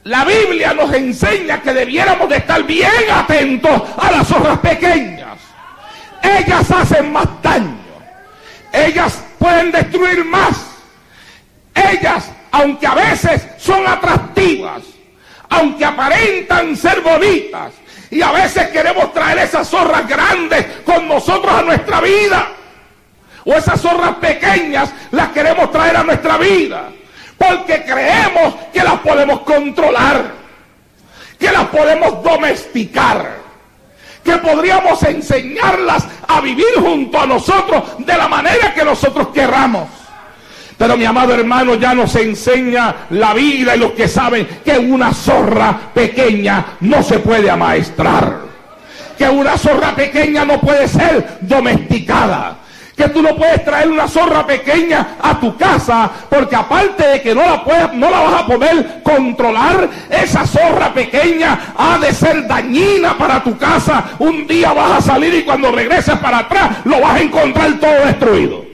la Biblia nos enseña que debiéramos de estar bien atentos a las zorras pequeñas. Ellas hacen más daño. Ellas pueden destruir más. Ellas, aunque a veces son atractivas, aunque aparentan ser bonitas, y a veces queremos traer esas zorras grandes con nosotros a nuestra vida, o esas zorras pequeñas las queremos traer a nuestra vida, porque creemos que las podemos controlar, que las podemos domesticar, que podríamos enseñarlas a vivir junto a nosotros de la manera que nosotros querramos. Pero mi amado hermano, ya nos enseña la vida y los que saben que una zorra pequeña no se puede amaestrar, que una zorra pequeña no puede ser domesticada, que tú no puedes traer una zorra pequeña a tu casa, porque aparte de que no la vas a poder controlar, esa zorra pequeña ha de ser dañina para tu casa. Un día vas a salir y cuando regreses para atrás lo vas a encontrar todo destruido.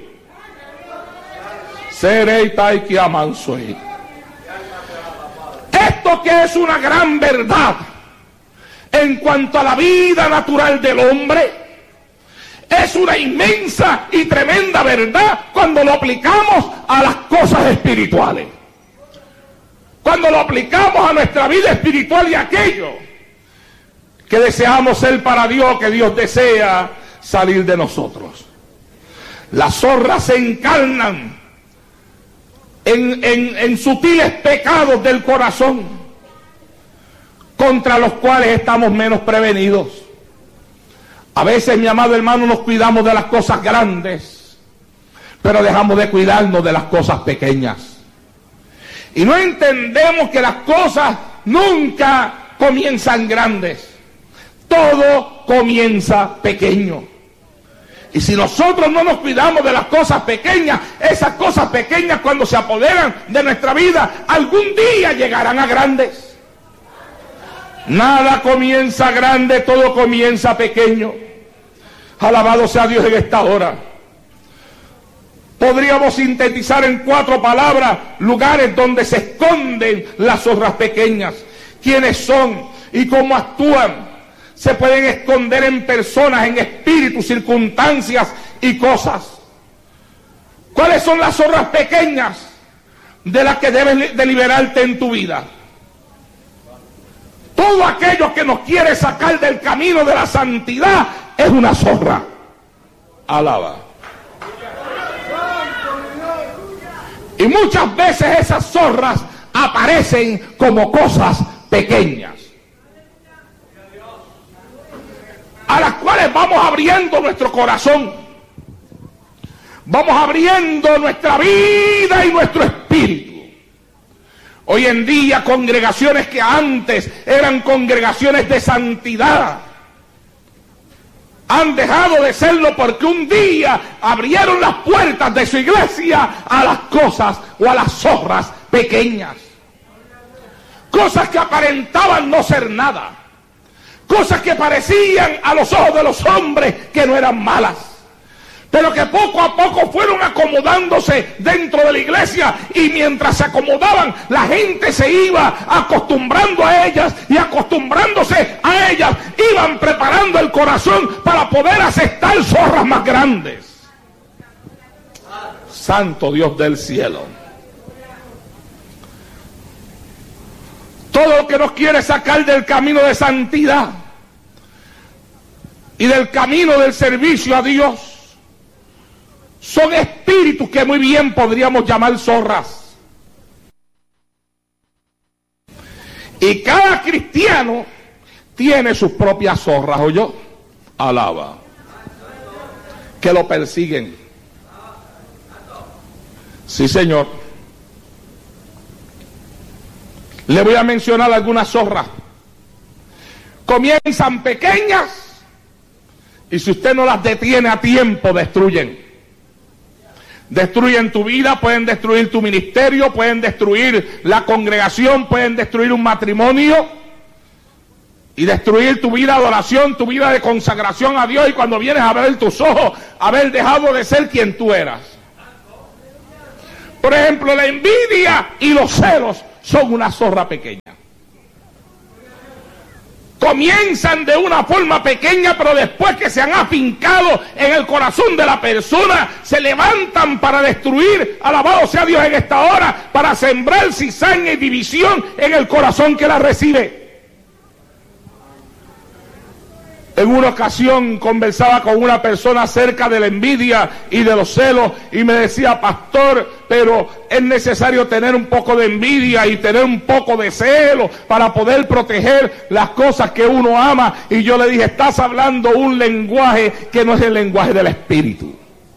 Esto que es una gran verdad en cuanto a la vida natural del hombre, es una inmensa y tremenda verdad cuando lo aplicamos a las cosas espirituales. Cuando lo aplicamos a nuestra vida espiritual y aquello que deseamos ser para Dios, que Dios desea salir de nosotros. Las zorras se encarnan en sutiles pecados del corazón, contra los cuales estamos menos prevenidos. A veces, mi amado hermano, nos cuidamos de las cosas grandes, pero dejamos de cuidarnos de las cosas pequeñas. Y no entendemos que las cosas nunca comienzan grandes. Todo comienza pequeño. Y si nosotros no nos cuidamos de las cosas pequeñas, esas cosas pequeñas cuando se apoderan de nuestra vida, algún día llegarán a grandes. Nada comienza grande, todo comienza pequeño. Alabado sea Dios en esta hora. Podríamos sintetizar en 4 palabras lugares donde se esconden las zorras pequeñas. ¿Quiénes son y cómo actúan? Se pueden esconder en personas, en espíritus, circunstancias y cosas. ¿Cuáles son las zorras pequeñas de las que debes de liberarte en tu vida? Todo aquello que nos quiere sacar del camino de la santidad es una zorra. Alaba. Y muchas veces esas zorras aparecen como cosas pequeñas, a las cuales vamos abriendo nuestro corazón, vamos abriendo nuestra vida y nuestro espíritu. Hoy en día, congregaciones que antes eran congregaciones de santidad, han dejado de serlo porque un día abrieron las puertas de su iglesia a las cosas o a las zorras pequeñas. Cosas que aparentaban no ser nada. Cosas que parecían a los ojos de los hombres que no eran malas, pero que poco a poco fueron acomodándose dentro de la iglesia, y mientras se acomodaban, la gente se iba acostumbrando a ellas, y acostumbrándose a ellas, iban preparando el corazón para poder aceptar zorras más grandes. Santo Dios del cielo. Todo lo que nos quiere sacar del camino de santidad y del camino del servicio a Dios son espíritus que muy bien podríamos llamar zorras. Y cada cristiano tiene sus propias zorras, ¿oyó? Alaba. Que lo persiguen. Sí, Señor. Le voy a mencionar algunas zorras. Comienzan pequeñas y si usted no las detiene a tiempo, destruyen. Destruyen tu vida, pueden destruir tu ministerio, pueden destruir la congregación, pueden destruir un matrimonio y destruir tu vida de oración, tu vida de consagración a Dios, y cuando vienes a ver tus ojos, haber dejado de ser quien tú eras. Por ejemplo, la envidia y los celos son una zorra pequeña. comienzan de una forma pequeña, pero después que se han afincado en el corazón de la persona, se levantan para destruir, alabado sea Dios en esta hora, para sembrar cizaña y división en el corazón que la recibe. En una ocasión conversaba con una persona acerca de la envidia y de los celos y me decía: pastor, pero es necesario tener un poco de envidia y tener un poco de celo para poder proteger las cosas que uno ama. Y yo le dije: estás hablando un lenguaje que no es el lenguaje del espíritu.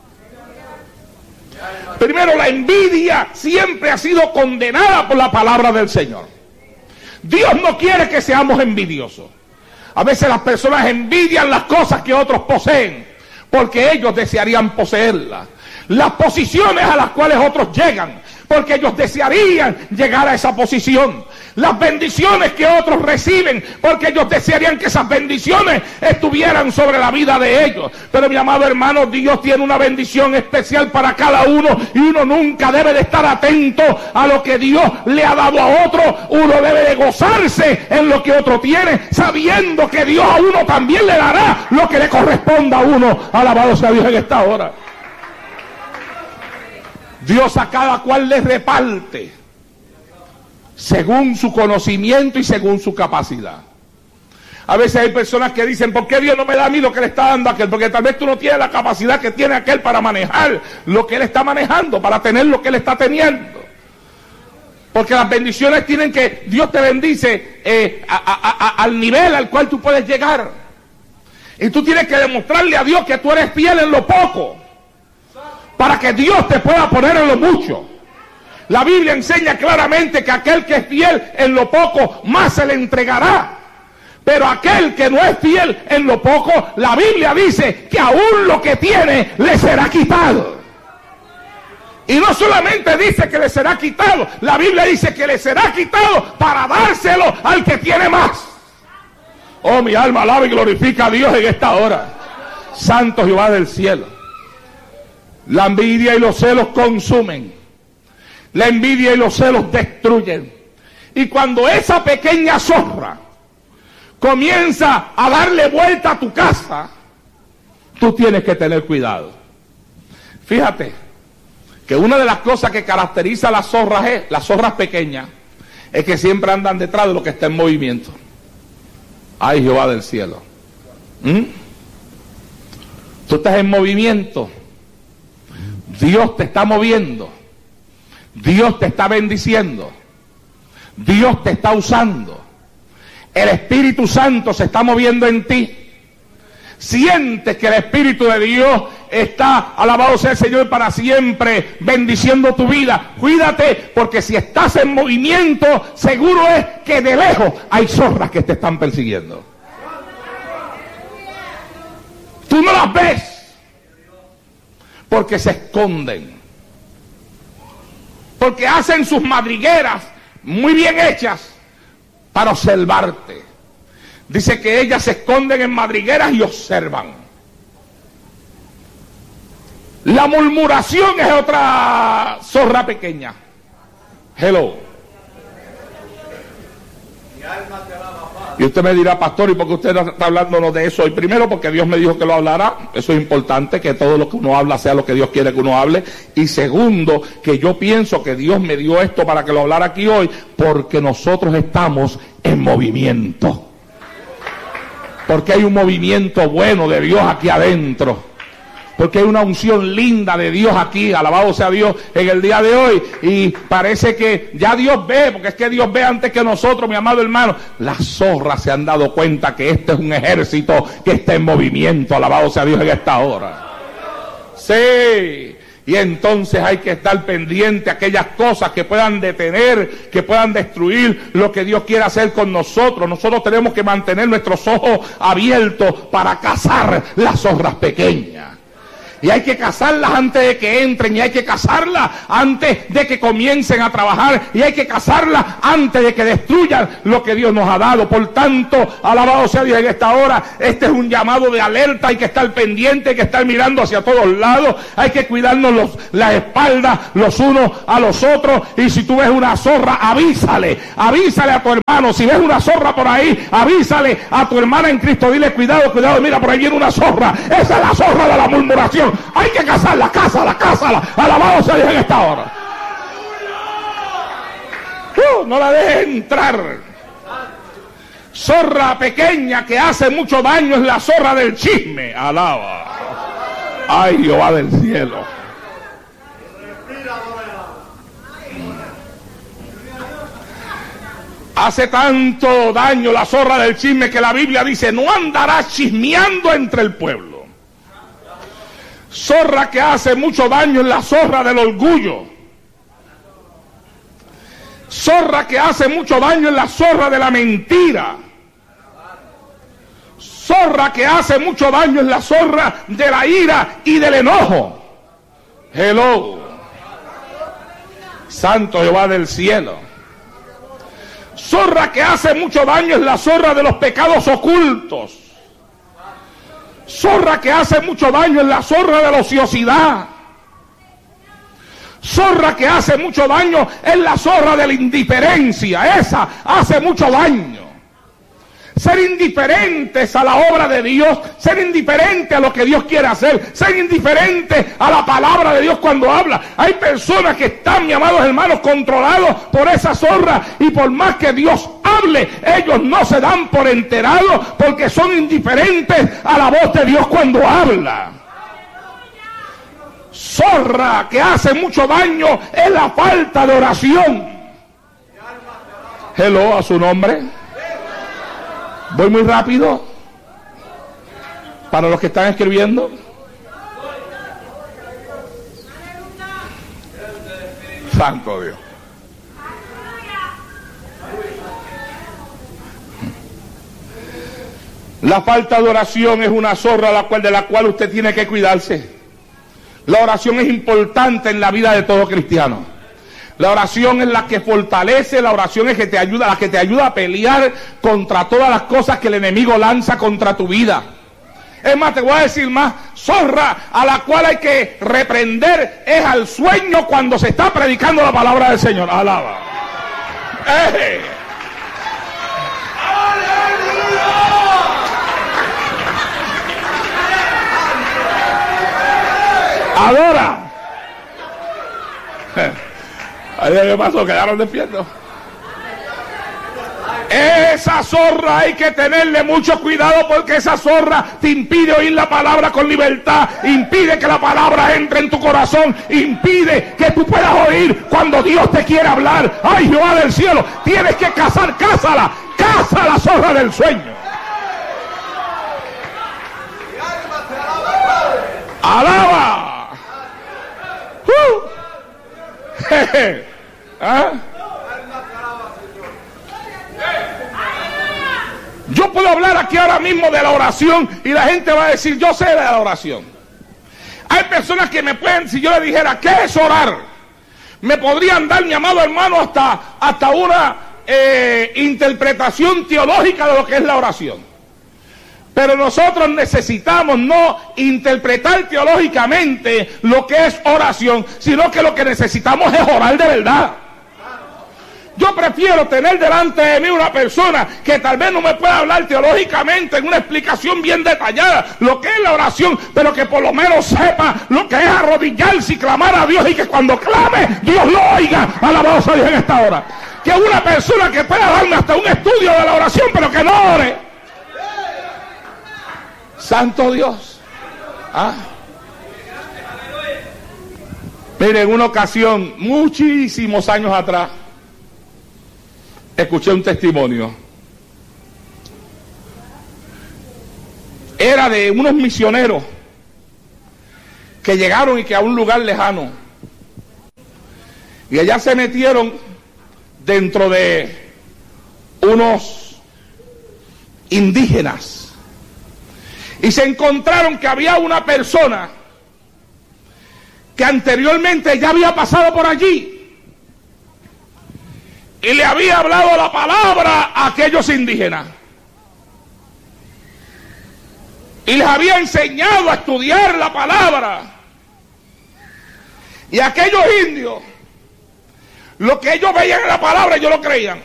Primero, la envidia siempre ha sido condenada por la palabra del Señor. Dios no quiere que seamos envidiosos. A veces las personas envidian las cosas que otros poseen, porque ellos desearían poseerlas. Las posiciones a las cuales otros llegan, porque ellos desearían llegar a esa posición. Las bendiciones que otros reciben, porque ellos desearían que esas bendiciones estuvieran sobre la vida de ellos. Pero mi amado hermano, Dios tiene una bendición especial para cada uno, y uno nunca debe de estar atento a lo que Dios le ha dado a otro. Uno debe de gozarse en lo que otro tiene, sabiendo que Dios a uno también le dará lo que le corresponda a uno. Alabado sea Dios en esta hora. Dios a cada cual le reparte según su conocimiento y según su capacidad. A veces hay personas que dicen: ¿por qué Dios no me da a mí lo que le está dando a aquel? Porque tal vez tú no tienes la capacidad que tiene aquel para manejar lo que él está manejando, para tener lo que él está teniendo. Porque las bendiciones tienen que, Dios te bendice al nivel al cual tú puedes llegar. Y tú tienes que demostrarle a Dios que tú eres fiel en lo poco, para que Dios te pueda poner en lo mucho. La Biblia enseña claramente que aquel que es fiel en lo poco, más se le entregará. Pero aquel que no es fiel en lo poco, la Biblia dice que aún lo que tiene le será quitado. Y no solamente dice que le será quitado, la Biblia dice que le será quitado para dárselo al que tiene más. Oh, mi alma alaba y glorifica a Dios en esta hora. Santo Jehová del cielo. La envidia y los celos consumen. La envidia y los celos destruyen. Y cuando esa pequeña zorra comienza a darle vuelta a tu casa, tú tienes que tener cuidado. Fíjate que una de las cosas que caracteriza a las zorras pequeñas, es que siempre andan detrás de lo que está en movimiento. Ay, Jehová del cielo. Tú estás en movimiento. Dios te está moviendo. Dios te está bendiciendo. Dios te está usando. El Espíritu Santo se está moviendo en ti. Sientes que el Espíritu de Dios está, alabado sea el Señor, para siempre bendiciendo tu vida. Cuídate, porque si estás en movimiento, seguro es que de lejos hay zorras que te están persiguiendo. Tú no las ves, porque se esconden, porque hacen sus madrigueras muy bien hechas para observarte. Dice que ellas se esconden en madrigueras y observan. La murmuración es otra zorra pequeña. Hello. Y usted me dirá: pastor, ¿y por qué usted no está hablándonos de eso hoy? Primero, porque Dios me dijo que lo hablará. Eso es importante, que todo lo que uno habla sea lo que Dios quiere que uno hable. Y segundo, que yo pienso que Dios me dio esto para que lo hablara aquí hoy, porque nosotros estamos en movimiento. Porque hay un movimiento bueno de Dios aquí adentro. Porque hay una unción linda de Dios aquí, alabado sea Dios, en el día de hoy. Y parece que ya Dios ve, porque es que Dios ve antes que nosotros, mi amado hermano. Las zorras se han dado cuenta que este es un ejército que está en movimiento, alabado sea Dios en esta hora. Sí. Y entonces hay que estar pendiente a aquellas cosas que puedan detener, que puedan destruir lo que Dios quiere hacer con nosotros. Nosotros tenemos que mantener nuestros ojos abiertos para cazar las zorras pequeñas. Y hay que cazarlas antes de que entren, y hay que cazarlas antes de que comiencen a trabajar, y hay que cazarlas antes de que destruyan lo que Dios nos ha dado. Por tanto, alabado sea Dios en esta hora. Este es un llamado de alerta. Hay que estar pendiente, hay que estar mirando hacia todos lados, hay que cuidarnos las espaldas los unos a los otros. Y si tú ves una zorra, avísale a tu hermano. Si ves una zorra por ahí, avísale a tu hermana en Cristo. Dile: cuidado, mira, por ahí viene una zorra. Esa es la zorra de la murmuración. Hay que cazarla. Alabado sea Dios en esta hora. No la dejes entrar. Zorra pequeña que hace mucho daño es la zorra del chisme. Alaba. Ay, Jehová del cielo. Hace tanto daño la zorra del chisme que la Biblia dice: no andarás chismeando entre el pueblo. Zorra que hace mucho daño es la zorra del orgullo. Zorra que hace mucho daño es la zorra de la mentira. Zorra que hace mucho daño es la zorra de la ira y del enojo. Hello. Santo Jehová del cielo. Zorra que hace mucho daño es la zorra de los pecados ocultos. Zorra que hace mucho daño es la zorra de la ociosidad. Zorra que hace mucho daño es la zorra de la indiferencia. Esa hace mucho daño. Ser indiferentes a la obra de Dios, ser indiferentes a lo que Dios quiere hacer, ser indiferentes a la palabra de Dios cuando habla. Hay personas que están, mis amados hermanos, controlados por esa zorra, y por más que Dios hable, ellos no se dan por enterados porque son indiferentes a la voz de Dios cuando habla. Zorra que hace mucho daño es la falta de oración. Hello a su nombre. Voy muy rápido para los que están escribiendo. Santo Dios. La falta de oración es una zorra de la cual usted tiene que cuidarse. La oración es importante en la vida de todo cristiano. La oración es la que fortalece, la oración es la que te ayuda a pelear contra todas las cosas que el enemigo lanza contra tu vida. Es más, te voy a decir más: zorra a la cual hay que reprender es al sueño cuando se está predicando la palabra del Señor. Alaba. Adora. ¿Qué pasó? ¿Quedaron despiertos? Esa zorra hay que tenerle mucho cuidado, porque esa zorra te impide oír la palabra con libertad, impide que la palabra entre en tu corazón, impide que tú puedas oír cuando Dios te quiere hablar. Ay, Jehová del cielo, tienes que cazar, cázala, caza la zorra del sueño. Alaba. ¿Ah? Yo puedo hablar aquí ahora mismo de la oración y la gente va a decir: yo sé de la oración. Hay personas que me pueden, si yo le dijera qué es orar, me podrían dar, mi amado hermano, hasta una interpretación teológica de lo que es la oración. Pero nosotros necesitamos no interpretar teológicamente lo que es oración, sino que lo que necesitamos es orar de verdad. Yo prefiero tener delante de mí una persona que tal vez no me pueda hablar teológicamente en una explicación bien detallada lo que es la oración, pero que por lo menos sepa lo que es arrodillarse y clamar a Dios, y que cuando clame Dios lo oiga. Alabado sea Dios en esta hora. Que una persona que pueda darme hasta un estudio de la oración, pero que no ore. Santo Dios. Mire, en una ocasión, muchísimos años atrás, escuché un testimonio. Era de unos misioneros que llegaron y que a un lugar lejano, y allá se metieron dentro de unos indígenas, y se encontraron que había una persona que anteriormente ya había pasado por allí y le había hablado la palabra a aquellos indígenas y les había enseñado a estudiar la palabra, y aquellos indios, lo que ellos veían en la palabra, ellos lo creían.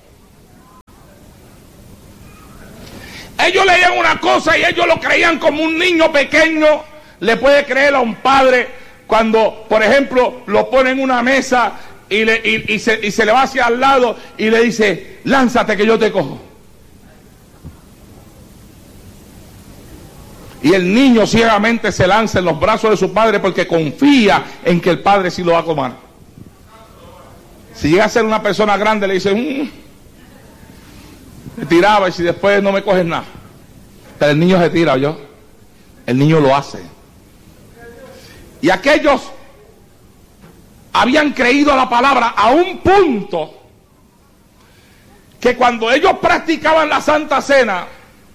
Ellos leían una cosa y ellos lo creían como un niño pequeño le puede creer a un padre cuando, por ejemplo, lo pone en una mesa y se le va hacia al lado y le dice: lánzate que yo te cojo. Y el niño ciegamente se lanza en los brazos de su padre porque confía en que el padre sí lo va a comer. Si llega a ser una persona grande, le dice: me tiraba, y si después no me coges nada. Pero el niño se tira, ¿oyó? El niño lo hace. Y aquellos habían creído a la palabra a un punto que cuando ellos practicaban la Santa Cena,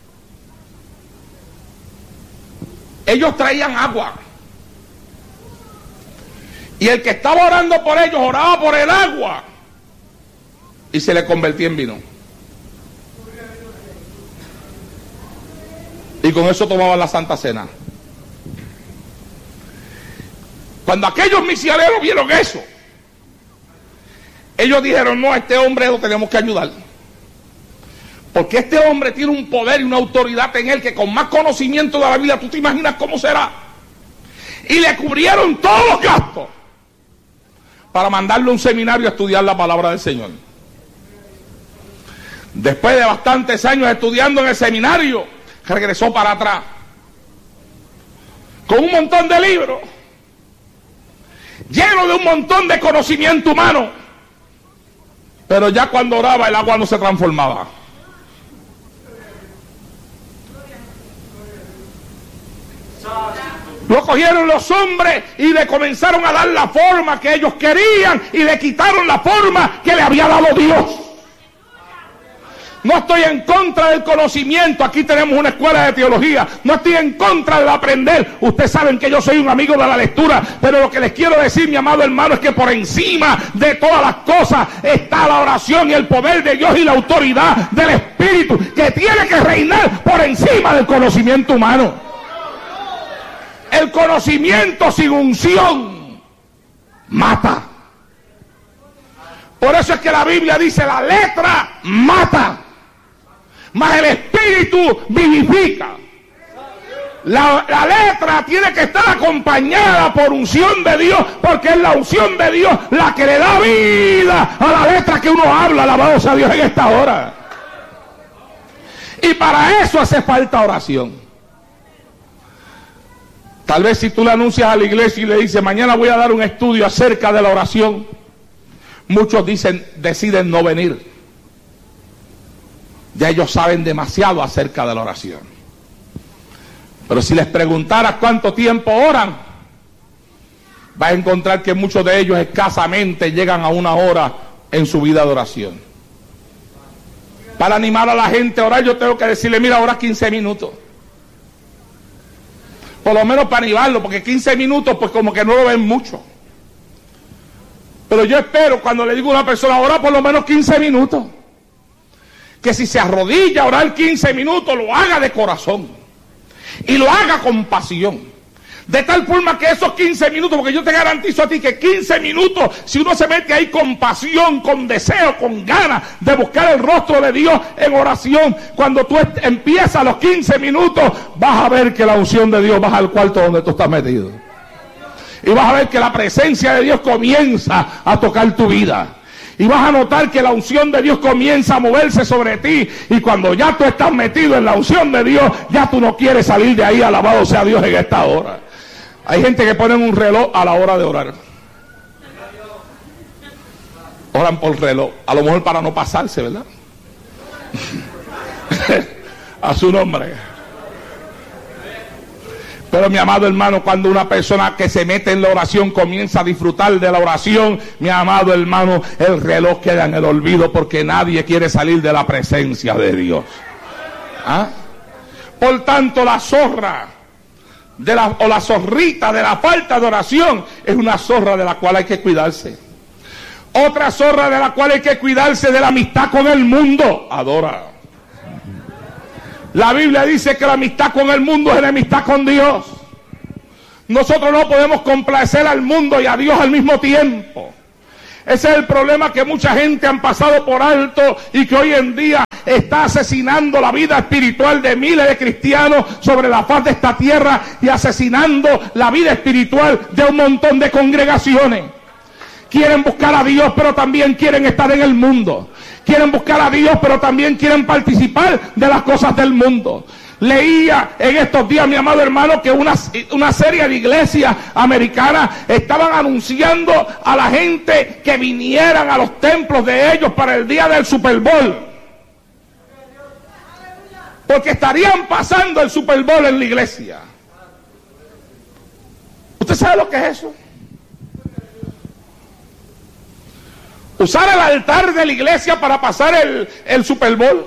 ellos traían agua. Y el que estaba orando por ellos oraba por el agua y se le convertía en vino. Y con eso tomaban la Santa Cena. Cuando aquellos misioneros vieron eso, ellos dijeron: no, a este hombre lo tenemos que ayudar, porque este hombre tiene un poder y una autoridad en él que con más conocimiento de la Biblia, tú te imaginas cómo será. Y le cubrieron todos los gastos para mandarle a un seminario a estudiar la palabra del Señor. Después de bastantes años estudiando en el seminario, regresó para atrás con un montón de libros, lleno de un montón de conocimiento humano, pero ya cuando oraba el agua no se transformaba. Lo cogieron los hombres y le comenzaron a dar la forma que ellos querían y le quitaron la forma que le había dado Dios. No estoy en contra del conocimiento, aquí tenemos una escuela de teología, no estoy en contra de aprender. Ustedes saben que yo soy un amigo de la lectura, pero lo que les quiero decir, mi amado hermano, es que por encima de todas las cosas está la oración y el poder de Dios y la autoridad del Espíritu, que tiene que reinar por encima del conocimiento humano. El conocimiento sin unción mata. Por eso es que la Biblia dice: la letra mata, mas el Espíritu vivifica. La letra tiene que estar acompañada por unción de Dios, porque es la unción de Dios la que le da vida a la letra que uno habla. Alabado sea Dios en esta hora. Y para eso hace falta oración. Tal vez si tú le anuncias a la iglesia y le dices: mañana voy a dar un estudio acerca de la oración, muchos deciden no venir. Ya ellos saben demasiado acerca de la oración. Pero si les preguntaras cuánto tiempo oran, vas a encontrar que muchos de ellos escasamente llegan a una hora en su vida de oración. Para animar a la gente a orar, yo tengo que decirle: mira, ora 15 minutos. Por lo menos para animarlo, porque 15 minutos pues como que no lo ven mucho. Pero yo espero, cuando le digo a una persona: ora por lo menos 15 minutos, que si se arrodilla a orar 15 minutos, lo haga de corazón y lo haga con pasión, de tal forma que esos 15 minutos, porque yo te garantizo a ti que 15 minutos, si uno se mete ahí con pasión, con deseo, con ganas de buscar el rostro de Dios en oración, cuando tú empiezas los 15 minutos, vas a ver que la unción de Dios baja al cuarto donde tú estás metido. Y vas a ver que la presencia de Dios comienza a tocar tu vida. Y vas a notar que la unción de Dios comienza a moverse sobre ti. Y cuando ya tú estás metido en la unción de Dios, ya tú no quieres salir de ahí. Alabado sea Dios en esta hora. Hay gente que ponen un reloj a la hora de orar. Oran por reloj. A lo mejor para no pasarse, ¿verdad? A su nombre. Pero mi amado hermano, cuando una persona que se mete en la oración comienza a disfrutar de la oración, mi amado hermano, el reloj queda en el olvido, porque nadie quiere salir de la presencia de Dios. ¿Ah? Por tanto, la zorra o la zorrita de la falta de oración es una zorra de la cual hay que cuidarse. Otra zorra de la cual hay que cuidarse de la amistad con el mundo. Adora. La Biblia dice que la amistad con el mundo es enemistad con Dios. Nosotros no podemos complacer al mundo y a Dios al mismo tiempo. Ese es el problema que mucha gente han pasado por alto y que hoy en día está asesinando la vida espiritual de miles de cristianos sobre la faz de esta tierra y asesinando la vida espiritual de un montón de congregaciones. Quieren buscar a Dios, pero también quieren estar en el mundo. Quieren buscar a Dios, pero también quieren participar de las cosas del mundo. Leía en estos días, mi amado hermano, que una serie de iglesias americanas estaban anunciando a la gente que vinieran a los templos de ellos para el día del Super Bowl. Porque estarían pasando el Super Bowl en la iglesia. ¿Usted sabe lo que es eso? Usar el altar de la iglesia para pasar el Super Bowl.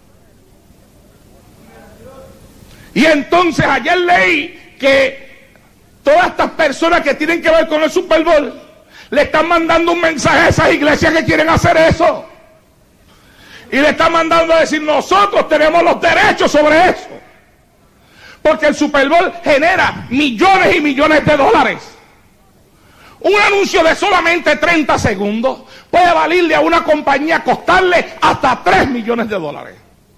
Y entonces ayer leí que todas estas personas que tienen que ver con el Super Bowl le están mandando un mensaje a esas iglesias que quieren hacer eso. Y le están mandando a decir, nosotros tenemos los derechos sobre eso. Porque el Super Bowl genera millones y millones de dólares. Un anuncio de solamente 30 segundos puede valerle a una compañía, costarle hasta 3 millones de dólares.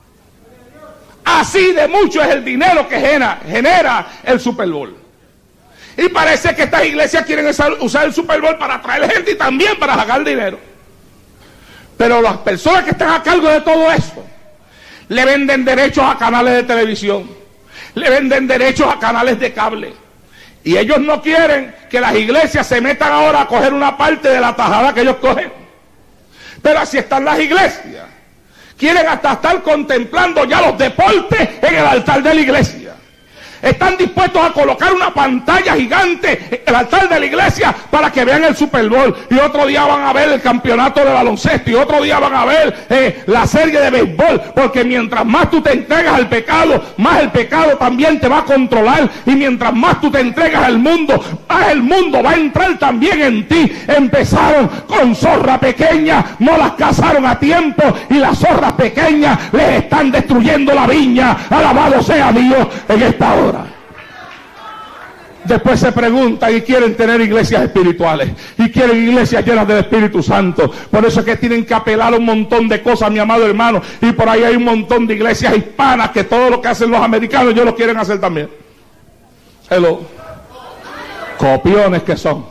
Así de mucho es el dinero que genera el Super Bowl. Y parece que estas iglesias quieren usar el Super Bowl para atraer gente y también para sacar dinero. Pero las personas que están a cargo de todo eso le venden derechos a canales de televisión, le venden derechos a canales de cable. Y ellos no quieren que las iglesias se metan ahora a coger una parte de la tajada que ellos cogen. Pero así están las iglesias. Quieren hasta estar contemplando ya los deportes en el altar de la iglesia. Están dispuestos a colocar una pantalla gigante en el altar de la iglesia para que vean el Super Bowl. Y otro día van a ver el campeonato de baloncesto. Y otro día van a ver la serie de béisbol. Porque mientras más tú te entregas al pecado, más el pecado también te va a controlar. Y mientras más tú te entregas al mundo, más el mundo va a entrar también en ti. Empezaron con zorra pequeña, no las cazaron a tiempo. Y las zorras pequeñas les están destruyendo la viña. Alabado sea Dios en esta hora. Después se preguntan y quieren tener iglesias espirituales y quieren iglesias llenas del Espíritu Santo. Por eso es que tienen que apelar a un montón de cosas, mi amado hermano. Y por ahí hay un montón de iglesias hispanas que todo lo que hacen los americanos ellos lo quieren hacer también. Hello. Copiones que son.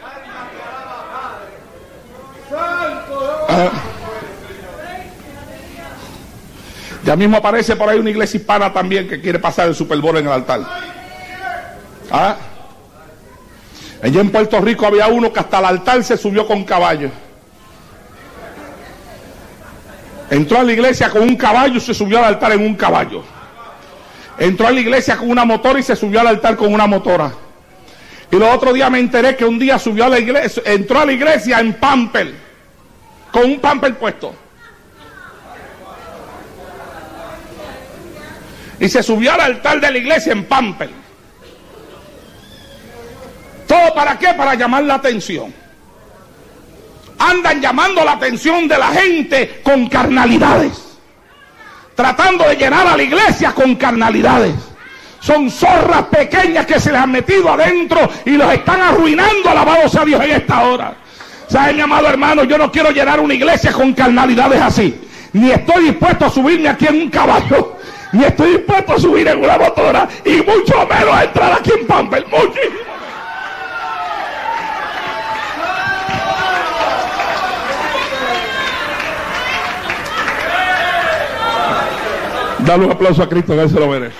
Ya mismo aparece por ahí una iglesia hispana también que quiere pasar el Super Bowl en el altar. Allá en Puerto Rico había uno que hasta el altar se subió con caballo. Entró a la iglesia con un caballo y se subió al altar en un caballo. Entró a la iglesia con una motora y se subió al altar con una motora. Y los otros días me enteré que un día subió a la iglesia, entró a la iglesia en pamper, con un pamper puesto. Y se subió al altar de la iglesia en pamper. ¿Todo para qué? Para llamar la atención. Andan llamando la atención de la gente con carnalidades. Tratando de llenar a la iglesia con carnalidades. Son zorras pequeñas que se les han metido adentro y los están arruinando, alabado sea Dios en esta hora. ¿Sabe, mi amado hermano? Yo no quiero llenar una iglesia con carnalidades así. Ni estoy dispuesto a subirme aquí en un caballo. Ni estoy dispuesto a subir en una motora. Y mucho menos a entrar aquí en pamper. Muchísimo. Dale un aplauso a Cristo, que Él se lo merece.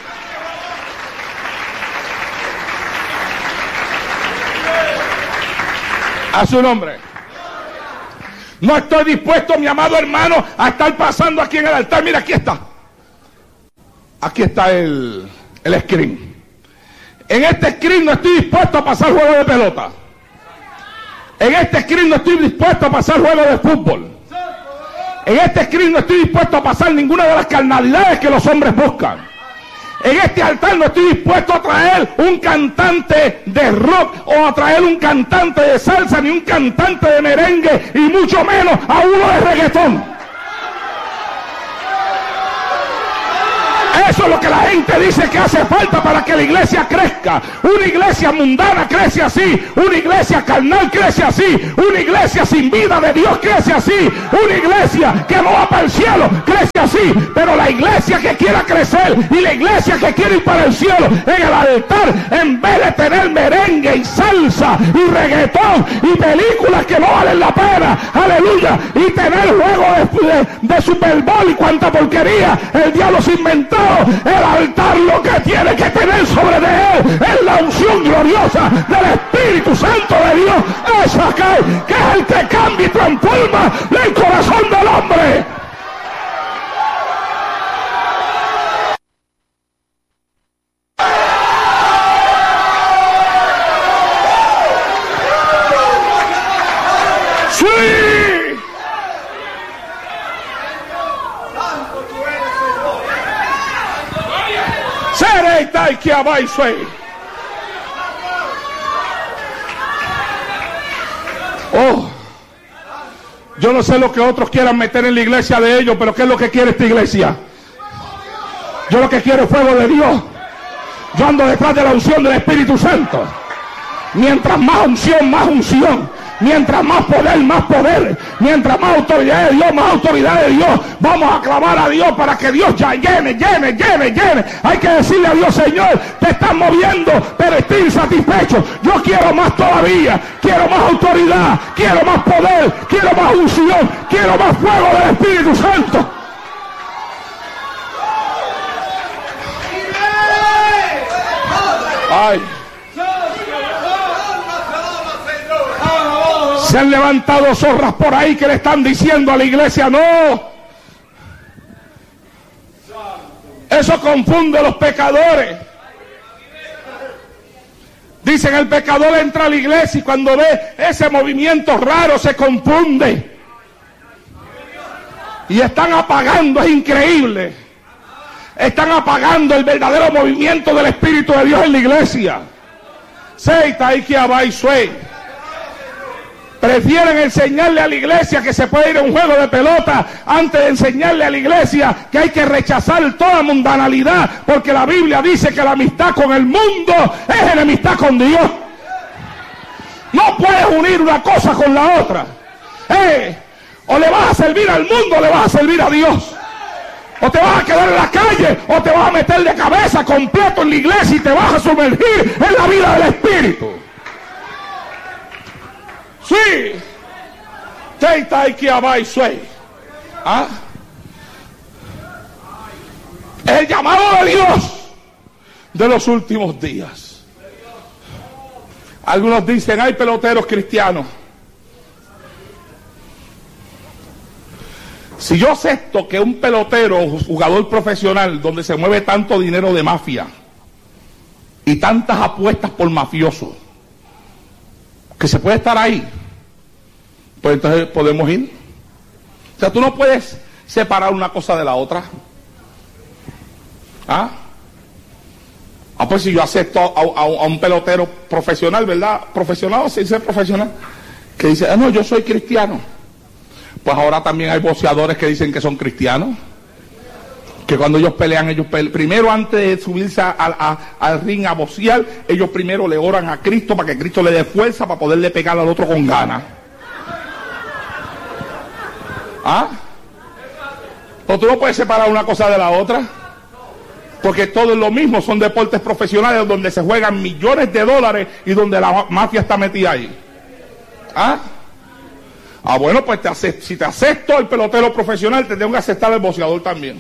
A su nombre. No estoy dispuesto, mi amado hermano, a estar pasando aquí en el altar. Mira, aquí está. Aquí está el screen. En este screen no estoy dispuesto a pasar juego de pelota. En este screen no estoy dispuesto a pasar juego de fútbol. En este screen no estoy dispuesto a pasar ninguna de las carnalidades que los hombres buscan. En este altar no estoy dispuesto a traer un cantante de rock o a traer un cantante de salsa ni un cantante de merengue y mucho menos a uno de reggaetón. Eso es lo que la gente dice que hace falta para que la iglesia crezca. Una iglesia mundana crece así. Una iglesia carnal crece así. Una iglesia sin vida de Dios crece así. Una iglesia que no va para el cielo crece así. Pero la iglesia que quiera crecer y la iglesia que quiere ir para el cielo en el altar, en vez de tener merengue y salsa y reggaetón y películas que no valen la pena, aleluya, y tener juegos de Super Bowl y cuanta porquería el diablo se inventó. El altar lo que tiene que tener sobre de él es la unción gloriosa del Espíritu Santo de Dios. Esa que es el que cambia y transforma el corazón del hombre. ¡Sí! Oh, yo no sé lo que otros quieran meter en la iglesia de ellos, pero ¿qué es lo que quiere esta iglesia? Yo lo que quiero es fuego de Dios. Yo ando detrás de la unción del Espíritu Santo. Mientras más unción, más unción. Mientras más poder. Mientras más autoridad de Dios, más autoridad de Dios. Vamos a clamar a Dios para que Dios ya llene. Hay que decirle a Dios: Señor, te estás moviendo, pero estoy insatisfecho. Yo quiero más todavía. Quiero más autoridad. Quiero más poder. Quiero más unción. Quiero más fuego del Espíritu Santo. Ay. Se han levantado zorras por ahí que le están diciendo a la iglesia: no. Eso confunde a los pecadores. Dicen: el pecador entra a la iglesia y cuando ve ese movimiento raro se confunde. Y están apagando, es increíble. Están apagando el verdadero movimiento del Espíritu de Dios en la iglesia. Seita y que abaixue. Prefieren enseñarle a la iglesia que se puede ir a un juego de pelota antes de enseñarle a la iglesia que hay que rechazar toda mundanalidad, porque la Biblia dice que la amistad con el mundo es enemistad con Dios. No puedes unir una cosa con la otra. O le vas a servir al mundo o le vas a servir a Dios. O te vas a quedar en la calle o te vas a meter de cabeza completo en la iglesia y te vas a sumergir en la vida del Espíritu. Sí, ¿ah? El llamado de Dios de los últimos días. Algunos dicen: hay peloteros cristianos. Si yo acepto que un pelotero, jugador profesional, donde se mueve tanto dinero de mafia y tantas apuestas por mafiosos, que se puede estar ahí, pues entonces podemos ir. O sea, tú no puedes separar una cosa de la otra. Pues si yo acepto a un pelotero profesional, ¿verdad? Profesional, se dice profesional, que dice: no, yo soy cristiano. Pues ahora también hay boxeadores que dicen que son cristianos. Que cuando ellos pelean, primero, antes de subirse al ring a boxear, ellos primero le oran a Cristo para que Cristo le dé fuerza para poderle pegar al otro con ganas. Pero tú no puedes separar una cosa de la otra, porque todo es lo mismo. Son deportes profesionales donde se juegan millones de dólares y donde la mafia está metida ahí. Bueno, pues si te acepto el pelotero profesional, te tengo que aceptar el boxeador también.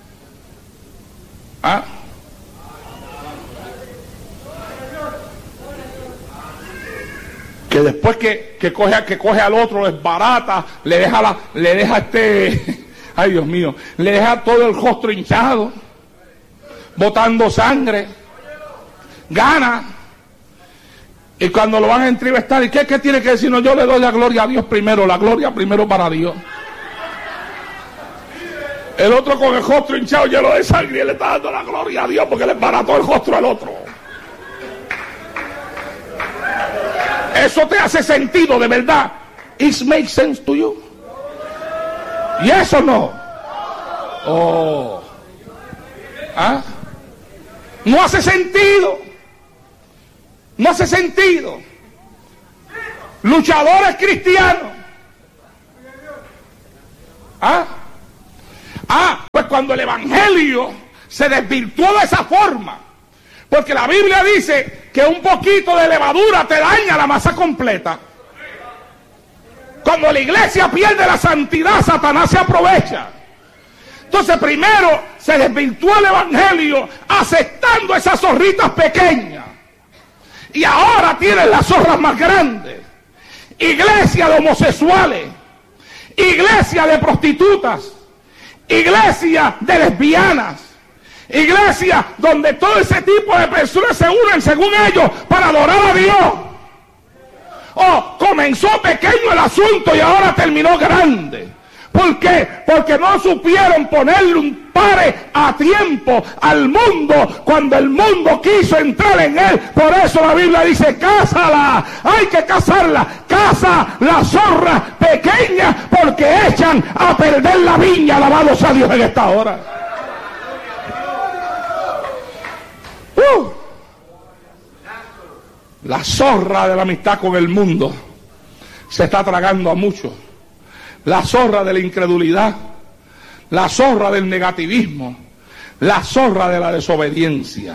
Que después que coge al otro, lo desbarata, le deja ay Dios mío, le deja todo el rostro hinchado, botando sangre, gana, y cuando lo van a entrevistar, ¿y qué tiene que decir? No, yo le doy la gloria a Dios primero, la gloria primero para Dios. El otro con el rostro hinchado lleno de sangre y él le está dando la gloria a Dios porque le embarató el rostro al otro. Eso te hace sentido de verdad. It makes sense to you. ¿Y eso no? Oh. ¿Ah? No hace sentido. No hace sentido. Luchadores cristianos. Pues cuando el evangelio se desvirtuó de esa forma, porque la Biblia dice que un poquito de levadura te daña la masa completa. Cuando la iglesia pierde la santidad, Satanás se aprovecha. Entonces primero se desvirtuó el evangelio aceptando esas zorritas pequeñas. Y ahora tienen las zorras más grandes. Iglesia de homosexuales, iglesia de prostitutas, iglesia de lesbianas, iglesia donde todo ese tipo de personas se unen según ellos para adorar a Dios. Comenzó pequeño el asunto y ahora terminó grande. ¿Por qué? Porque no supieron ponerle un pare a tiempo al mundo cuando el mundo quiso entrar en él. Por eso la Biblia dice: cásala, hay que casarla, casa la zorra pequeña porque echan a perder la viña. Alabado sea Dios en esta hora. La zorra de la amistad con el mundo se está tragando a muchos. La zorra de la incredulidad, la zorra del negativismo, la zorra de la desobediencia.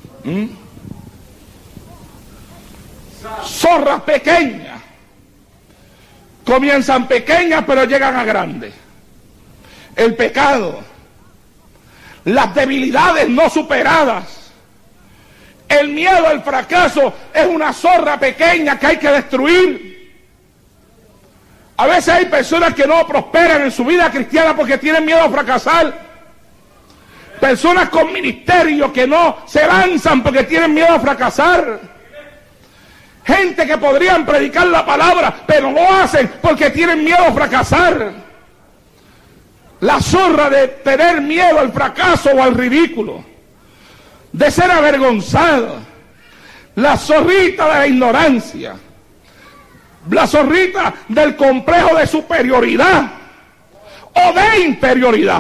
Zorras pequeñas. Comienzan pequeñas pero llegan a grandes. El pecado, las debilidades no superadas, el miedo al fracaso es una zorra pequeña que hay que destruir. A veces hay personas que no prosperan en su vida cristiana porque tienen miedo a fracasar. Personas con ministerio que no se lanzan porque tienen miedo a fracasar. Gente que podrían predicar la palabra, pero no hacen porque tienen miedo a fracasar. La zorra de tener miedo al fracaso o al ridículo, de ser avergonzado. La zorrita de la ignorancia. La zorrita del complejo de superioridad o de inferioridad.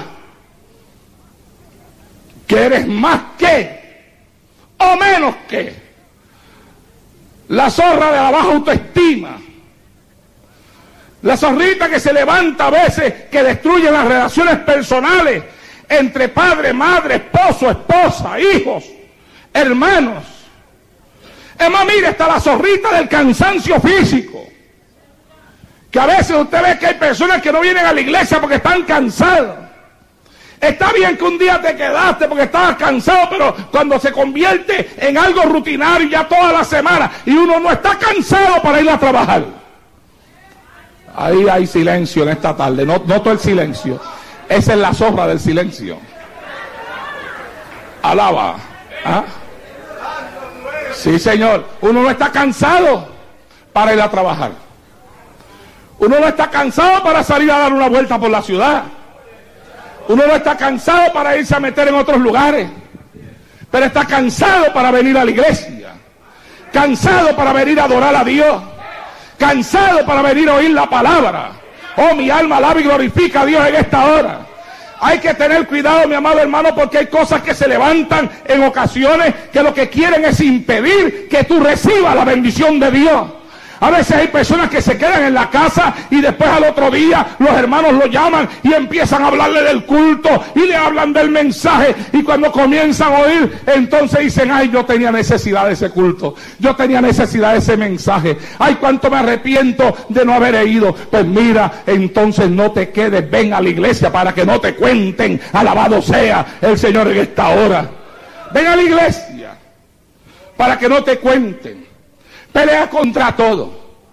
Que eres más que o menos que. La zorra de la baja autoestima. La zorrita que se levanta a veces, que destruye las relaciones personales entre padre, madre, esposo, esposa, hijos, hermanos. Es más, mire, está la zorrita del cansancio físico. Que a veces usted ve que hay personas que no vienen a la iglesia porque están cansados. Está bien que un día te quedaste porque estabas cansado, pero cuando se convierte en algo rutinario ya toda la semana y uno no está cansado para ir a trabajar. Ahí hay silencio en esta tarde. Noto el silencio. Esa es la zorra del silencio. Alaba. Sí, Señor. Uno no está cansado para ir a trabajar. Uno no está cansado para salir a dar una vuelta por la ciudad. Uno no está cansado para irse a meter en otros lugares. Pero está cansado para venir a la iglesia. Cansado para venir a adorar a Dios. Cansado para venir a oír la palabra. Oh, mi alma alaba y glorifica a Dios en esta hora. Hay que tener cuidado, mi amado hermano, porque hay cosas que se levantan en ocasiones que lo que quieren es impedir que tú recibas la bendición de Dios. A veces hay personas que se quedan en la casa y después al otro día los hermanos lo llaman y empiezan a hablarle del culto y le hablan del mensaje, y cuando comienzan a oír, entonces dicen: ay, yo tenía necesidad de ese culto, yo tenía necesidad de ese mensaje, ay, cuánto me arrepiento de no haber ido. Pues mira, entonces no te quedes, ven a la iglesia para que no te cuenten. Alabado sea el Señor en esta hora. Ven a la iglesia para que no te cuenten. Pelea contra todo.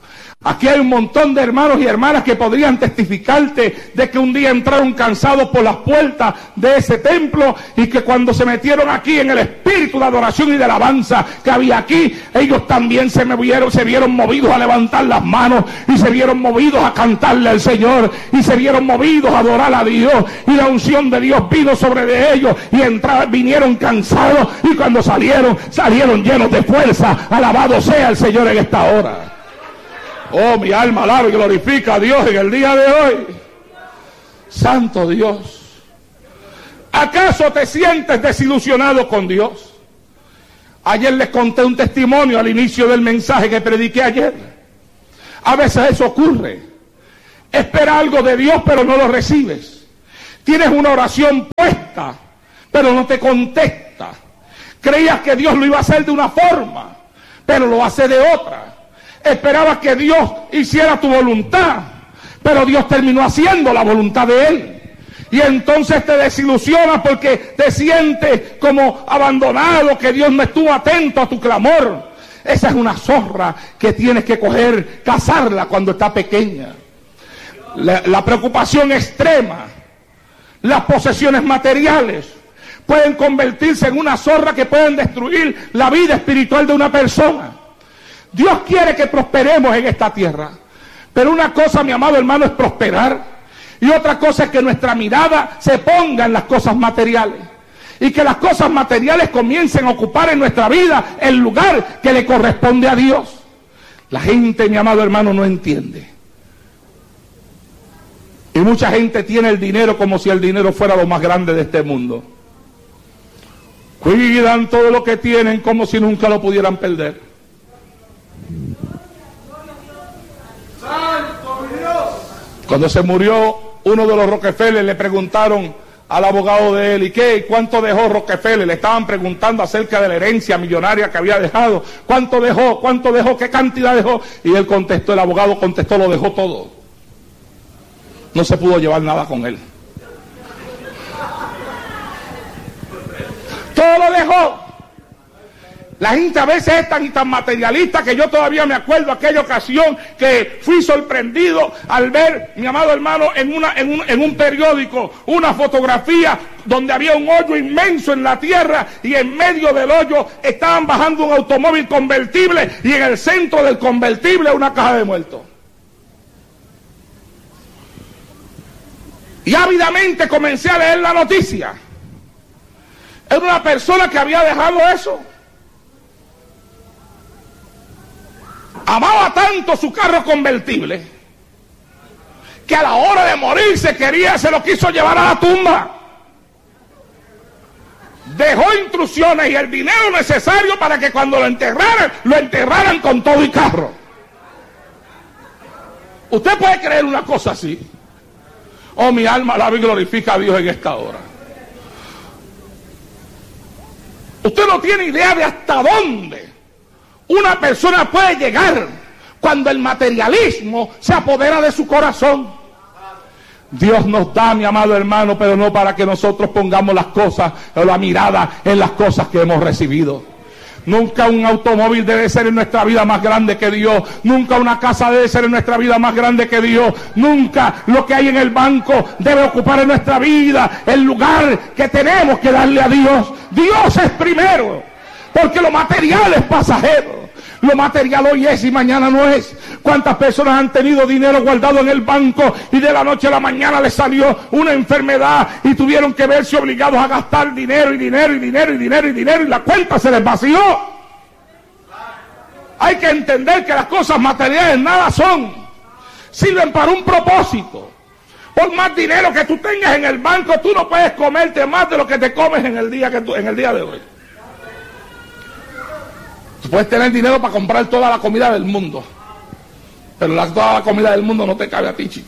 Aquí hay un montón de hermanos y hermanas que podrían testificarte de que un día entraron cansados por las puertas de ese templo y que cuando se metieron aquí en el espíritu de adoración y de alabanza que había aquí, ellos también se vieron movidos a levantar las manos y se vieron movidos a cantarle al Señor y se vieron movidos a adorar a Dios, y la unción de Dios vino sobre de ellos y vinieron cansados, y cuando salieron llenos de fuerza. Alabado sea el Señor en esta hora. Oh, mi alma alaba y glorifica a Dios en el día de hoy. Santo Dios. ¿Acaso te sientes desilusionado con Dios? Ayer les conté un testimonio al inicio del mensaje que prediqué ayer. A veces eso ocurre. Espera algo de Dios, pero no lo recibes. Tienes una oración puesta, pero no te contesta. Creías que Dios lo iba a hacer de una forma, pero lo hace de otra. Esperabas que Dios hiciera tu voluntad, pero Dios terminó haciendo la voluntad de Él. Y entonces te desilusionas porque te sientes como abandonado, que Dios no estuvo atento a tu clamor. Esa es una zorra que tienes que coger, cazarla cuando está pequeña. La preocupación extrema, las posesiones materiales, pueden convertirse en una zorra que pueden destruir la vida espiritual de una persona. Dios quiere que prosperemos en esta tierra, pero una cosa, mi amado hermano, es prosperar, y otra cosa es que nuestra mirada se ponga en las cosas materiales, y que las cosas materiales comiencen a ocupar en nuestra vida el lugar que le corresponde a Dios. La gente, mi amado hermano, no entiende, y mucha gente tiene el dinero como si el dinero fuera lo más grande de este mundo. Cuidan todo lo que tienen como si nunca lo pudieran perder. Cuando se murió uno de los Rockefeller, le preguntaron al abogado de él, ¿y qué? ¿Cuánto dejó Rockefeller? Le estaban preguntando acerca de la herencia millonaria que había dejado. ¿Cuánto dejó? ¿Cuánto dejó? ¿Qué cantidad dejó? Y él contestó, el abogado contestó, lo dejó todo. No se pudo llevar nada con él. Todo lo dejó. La gente a veces es tan materialista que yo todavía me acuerdo aquella ocasión que fui sorprendido al ver, mi amado hermano, en un periódico una fotografía donde había un hoyo inmenso en la tierra y en medio del hoyo estaban bajando un automóvil convertible y en el centro del convertible una caja de muertos. Y ávidamente comencé a leer la noticia. Era una persona que había dejado eso. Amaba tanto su carro convertible que a la hora de morir se lo quiso llevar a la tumba. Dejó instrucciones y el dinero necesario para que cuando lo enterraran con todo y carro. ¿Usted puede creer una cosa así? Oh, mi alma alaba y glorifica a Dios en esta hora. Usted no tiene idea de hasta dónde una persona puede llegar cuando el materialismo se apodera de su corazón. Dios nos da, mi amado hermano, pero no para que nosotros pongamos las cosas o la mirada en las cosas que hemos recibido. Nunca un automóvil debe ser en nuestra vida más grande que Dios. Nunca una casa debe ser en nuestra vida más grande que Dios. Nunca lo que hay en el banco debe ocupar en nuestra vida el lugar que tenemos que darle a Dios. Dios es primero, porque lo material es pasajero. Lo material hoy es y mañana no es. ¿Cuántas personas han tenido dinero guardado en el banco y de la noche a la mañana les salió una enfermedad y tuvieron que verse obligados a gastar dinero y la cuenta se les vació? Hay que entender que las cosas materiales nada son. Sirven para un propósito. Por más dinero que tú tengas en el banco, tú no puedes comerte más de lo que te comes en el día de hoy. Tú puedes tener dinero para comprar toda la comida del mundo, pero toda la comida del mundo no te cabe a ti, chico.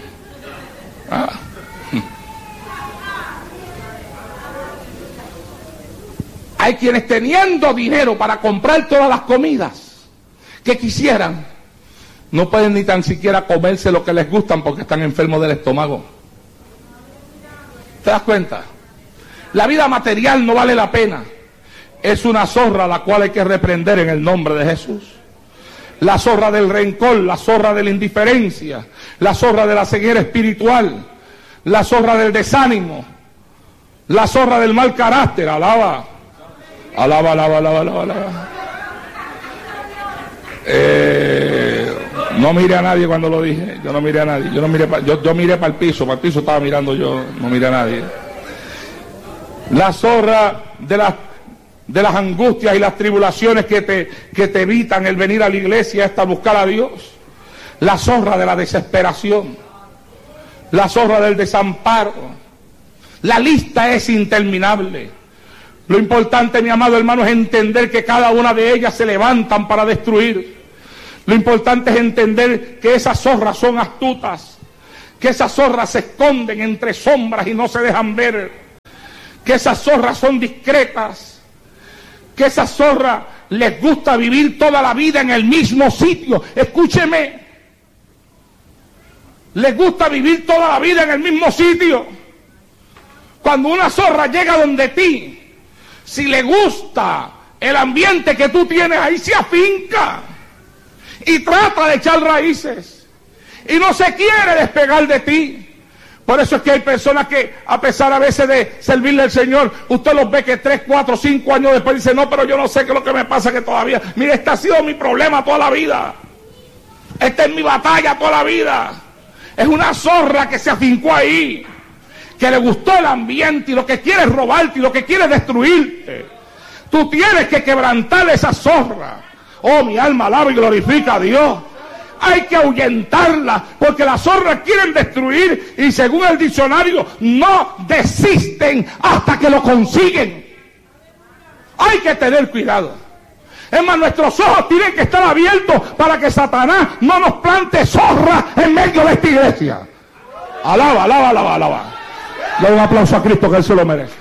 Hay quienes teniendo dinero para comprar todas las comidas que quisieran, no pueden ni tan siquiera comerse lo que les gustan porque están enfermos del estómago. ¿Te das cuenta? La vida material no vale la pena. Es una zorra a la cual hay que reprender en el nombre de Jesús. La zorra del rencor, la zorra de la indiferencia, la zorra de la ceguera espiritual, la zorra del desánimo, la zorra del mal carácter. Alaba, alaba, alaba, alaba, alaba, alaba. No miré a nadie cuando lo dije. Yo no miré a nadie. Yo miré para el piso. Para el piso estaba mirando yo. No miré a nadie. La zorra de las angustias y las tribulaciones que te evitan el venir a la iglesia hasta buscar a Dios. La zorra de la desesperación. La zorra del desamparo. La lista es interminable. Lo importante, mi amado hermano, es entender que cada una de ellas se levantan para destruir. Lo importante es entender que esas zorras son astutas, que esas zorras se esconden entre sombras y no se dejan ver, que esas zorras son discretas, que esas zorras les gusta vivir toda la vida en el mismo sitio. Escúcheme, les gusta vivir toda la vida en el mismo sitio. Cuando una zorra llega donde ti, si le gusta el ambiente que tú tienes, ahí se afinca y trata de echar raíces y no se quiere despegar de ti. Por eso es que hay personas que, a pesar a veces de servirle al Señor, usted los ve que 3, 4, 5 años después dice: no, pero yo no sé qué es lo que me pasa, que todavía, mire, este ha sido mi problema toda la vida, esta es mi batalla toda la vida. Es una zorra que se afincó ahí, que le gustó el ambiente y lo que quiere es robarte y lo que quiere es destruirte. Tú tienes que quebrantar esa zorra. Oh, mi alma alaba y glorifica a Dios. Hay que ahuyentarla, porque las zorras quieren destruir y, según el diccionario, no desisten hasta que lo consiguen. Hay que tener cuidado. Es más, nuestros ojos tienen que estar abiertos para que Satanás no nos plante zorra en medio de esta iglesia. Alaba, alaba, alaba, alaba. Le un aplauso a Cristo, que Él se lo merece.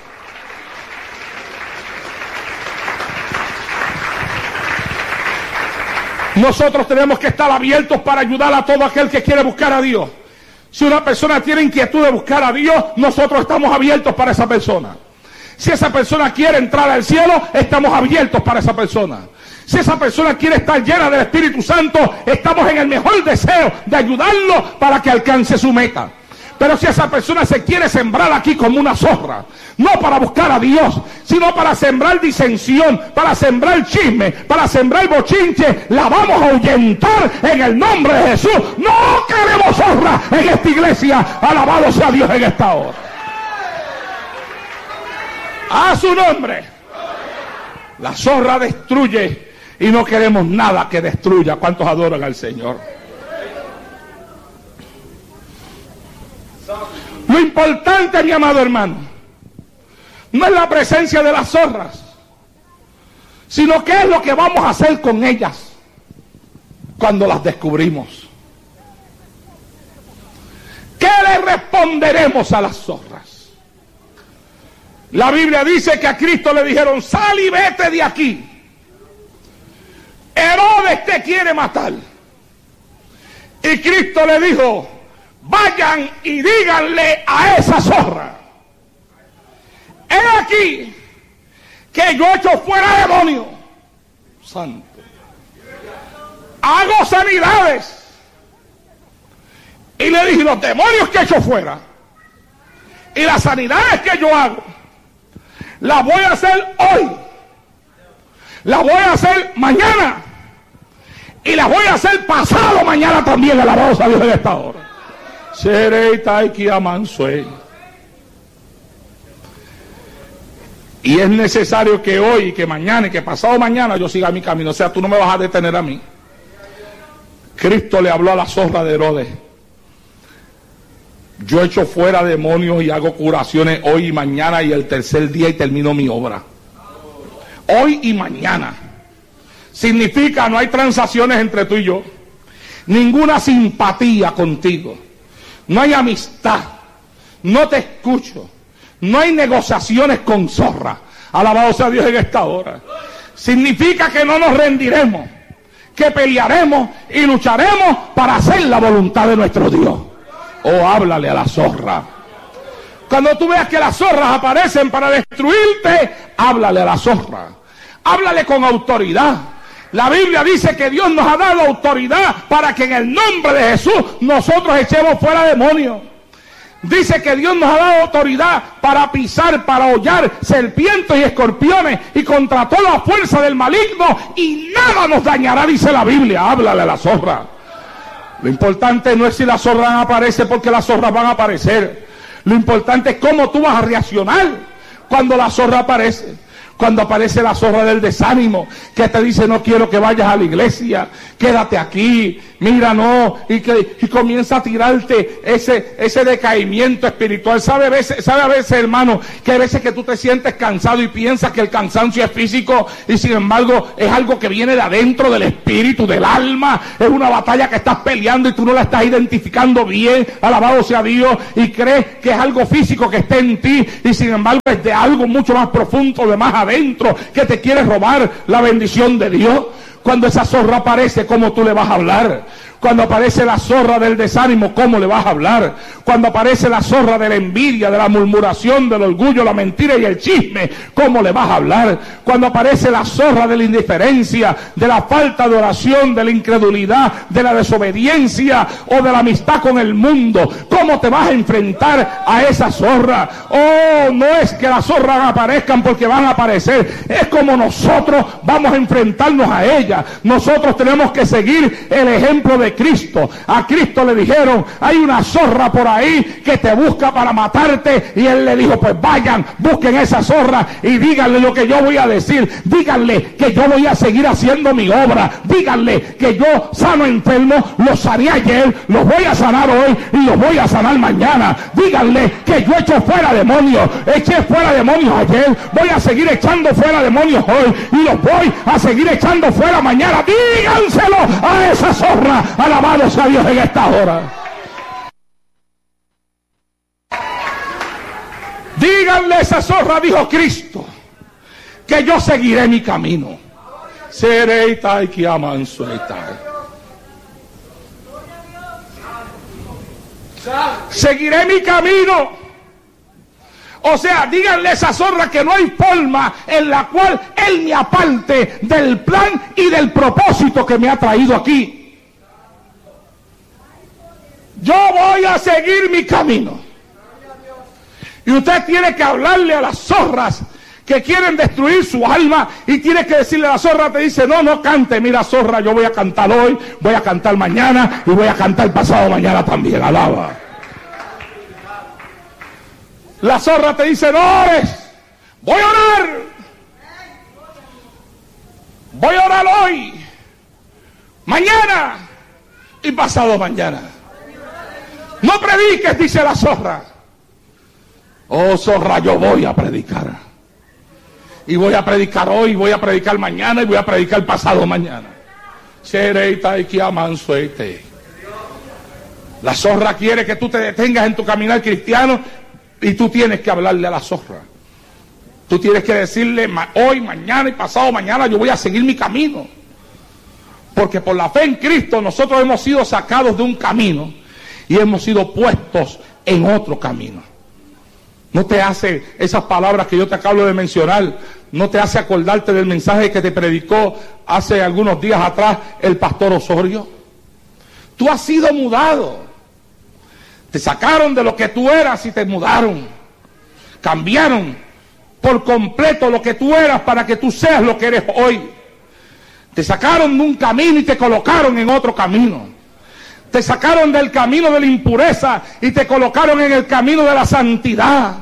Nosotros tenemos que estar abiertos para ayudar a todo aquel que quiere buscar a Dios. Si una persona tiene inquietud de buscar a Dios, nosotros estamos abiertos para esa persona. Si esa persona quiere entrar al cielo, estamos abiertos para esa persona. Si esa persona quiere estar llena del Espíritu Santo, estamos en el mejor deseo de ayudarlo para que alcance su meta. Pero si esa persona se quiere sembrar aquí como una zorra, no para buscar a Dios, sino para sembrar disensión, para sembrar chisme, para sembrar bochinche, la vamos a ahuyentar en el nombre de Jesús. No queremos zorra en esta iglesia. Alabado sea Dios en esta hora. A su nombre. La zorra destruye y no queremos nada que destruya. ¿Cuántos adoran al Señor? Lo importante, mi amado hermano, no es la presencia de las zorras, sino qué es lo que vamos a hacer con ellas cuando las descubrimos. ¿Qué le responderemos a las zorras? La Biblia dice que a Cristo le dijeron: sal y vete de aquí. Herodes te quiere matar. Y Cristo le dijo: vayan y díganle a esa zorra: he aquí que yo echo fuera demonios. Santo. Hago sanidades. Y le dije: los demonios que echo fuera y las sanidades que yo hago, las voy a hacer hoy, las voy a hacer mañana y las voy a hacer pasado mañana también. Alabado sea Dios en esta hora. Y es necesario que hoy, que mañana y que pasado mañana yo siga mi camino. O sea, tú no me vas a detener a mí. Cristo le habló a la zorra de Herodes: yo echo fuera demonios y hago curaciones hoy y mañana y el tercer día y termino mi obra. Hoy y mañana. Significa, no hay transacciones entre tú y yo, ninguna simpatía contigo, no hay amistad, no te escucho, no hay negociaciones con zorra. Alabado sea Dios en esta hora. Significa que no nos rendiremos, que pelearemos y lucharemos para hacer la voluntad de nuestro Dios. Oh, háblale a la zorra. Cuando tú veas que las zorras aparecen para destruirte, háblale a la zorra. Háblale con autoridad. La Biblia dice que Dios nos ha dado autoridad para que en el nombre de Jesús nosotros echemos fuera demonios. Dice que Dios nos ha dado autoridad para pisar, para hollar serpientes y escorpiones y contra toda fuerza del maligno, y nada nos dañará, dice la Biblia. Háblale a la zorra. Lo importante no es si las zorras aparecen, porque las zorras van a aparecer. Lo importante es cómo tú vas a reaccionar cuando la zorra aparece. Cuando aparece la zorra del desánimo, que te dice no quiero que vayas a la iglesia, quédate aquí, mira no, y comienza a tirarte ese decaimiento espiritual. Sabe a veces, hermano, que a veces que tú te sientes cansado y piensas que el cansancio es físico, y sin embargo es algo que viene de adentro del espíritu, del alma. Es una batalla que estás peleando y tú no la estás identificando bien, alabado sea Dios, y crees que es algo físico que está en ti, y sin embargo es de algo mucho más profundo, de más adentro, que te quiere robar la bendición de Dios. Cuando esa zorra aparece, ¿cómo tú le vas a hablar? Cuando aparece la zorra del desánimo, ¿cómo le vas a hablar? Cuando aparece la zorra de la envidia, de la murmuración, del orgullo, la mentira y el chisme, ¿cómo le vas a hablar? Cuando aparece la zorra de la indiferencia, de la falta de oración, de la incredulidad, de la desobediencia o de la amistad con el mundo, ¿cómo te vas a enfrentar a esa zorra? Oh, no es que las zorras aparezcan porque van a aparecer, es como nosotros vamos a enfrentarnos a ellas. Nosotros tenemos que seguir el ejemplo de Cristo. A Cristo le dijeron, hay una zorra por ahí que te busca para matarte, y él le dijo, pues vayan, busquen esa zorra y díganle lo que yo voy a decir. Díganle que yo voy a seguir haciendo mi obra. Díganle que yo sano enfermos, los sané ayer, los voy a sanar hoy y los voy a sanar mañana. Díganle que yo echo fuera demonios, eché fuera demonios ayer, voy a seguir echando fuera demonios hoy y los voy a seguir echando fuera mañana. Díganselo a esa zorra. Alabado sea Dios en esta hora. Díganle a esa zorra, dijo Cristo, que yo seguiré mi camino. Seré tai que amanso tai. Seguiré mi camino. O sea, díganle a esa zorra que no hay forma en la cual él me aparte del plan y del propósito que me ha traído aquí. Yo voy a seguir mi camino. Y usted tiene que hablarle a las zorras que quieren destruir su alma, y tiene que decirle a la zorra, te dice, no cante, mira zorra, yo voy a cantar hoy, voy a cantar mañana y voy a cantar pasado mañana también. Alaba. La zorra te dice, no ores, voy a orar. Voy a orar hoy, mañana y pasado mañana. No prediques, dice la zorra. Oh zorra, yo voy a predicar. Y voy a predicar hoy, voy a predicar mañana y voy a predicar pasado mañana. La zorra quiere que tú te detengas en tu caminar cristiano, y tú tienes que hablarle a la zorra. Tú tienes que decirle, hoy, mañana y pasado mañana yo voy a seguir mi camino. Porque por la fe en Cristo nosotros hemos sido sacados de un camino y hemos sido puestos en otro camino. No te hace esas palabras que yo te acabo de mencionar, no te hace acordarte del mensaje que te predicó hace algunos días atrás el pastor Osorio. Tú has sido mudado. Te sacaron de lo que tú eras y te mudaron. Cambiaron por completo lo que tú eras para que tú seas lo que eres hoy. Te sacaron de un camino y te colocaron en otro camino. Te sacaron del camino de la impureza y te colocaron en el camino de la santidad.